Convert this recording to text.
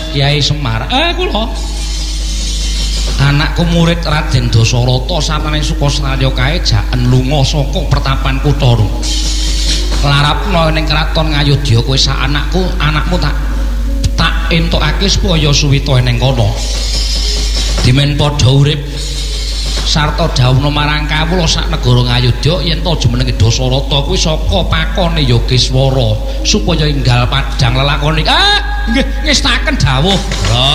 Kyai Semar. Kula anakku murid Raden Dasarata sampeyan Sukasraya kae jaken lunga saka pertapan Kuthara. Larapna ning kraton Ngayodya kowe sak anakmu tak entukake supaya suwita ning kono. Dimen padha urip sarta dawuhna marang kawula sak negara Ngayodya yen to jumenenge Dasarata kuwi saka pakone Yogeswara supaya enggal padhang lelakon iki. Nggih ngestaken dawuh. Lha